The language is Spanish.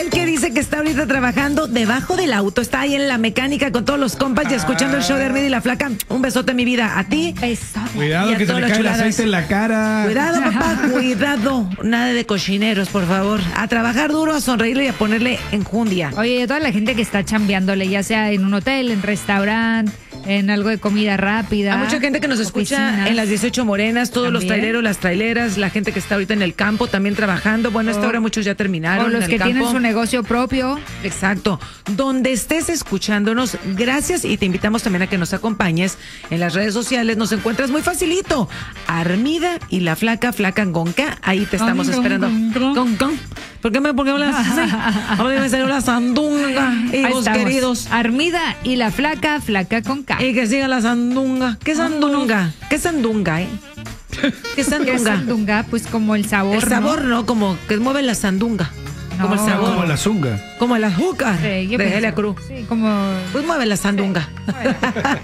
El que dice que está ahorita trabajando debajo del auto, está ahí en la mecánica con todos los compas y escuchando el show de Armida y la Flaca. Un besote, mi vida. A ti. Cuidado Y a que se todas le las cae el chuladas. aceite en la cara. Cuidado, papá, cuidado. Nada de cochineros, por favor. A trabajar duro, a sonreírle y a ponerle enjundia. Oye, y a toda la gente que está chambeándole, ya sea en un hotel, en restaurante, en algo de comida rápida. Hay mucha gente que nos escucha oficinas. en las 18 Morenas, todos los También. traileros, las traileras, la gente que está ahorita en el campo también trabajando. Bueno, a esta hora muchos ya terminaron. O los en que el tienen campo. su negocio propio. Exacto. Donde estés escuchándonos, gracias y te invitamos también a que nos acompañes en las redes sociales. Nos encuentras muy facilito. Armida y la Flaca, Flaca Gonca. Ahí te estamos esperando. Gon. ¿Por qué me hablas así? Ahora me salió la sandunga, Ahí hijos estamos. queridos. Armida y la Flaca, Flaca con K. Y que siga la sandunga. ¿Qué sandunga? ¿Qué sandunga, ¿Qué ¿Qué es sandunga? sandunga? Pues como el sabor, El sabor, ¿no? Como que mueve la sandunga. Como el No. sabor. Como la zunga. Como el azúcar Sí, yo de pienso. Helia Cruz. Sí, como... Pues mueve la sandunga.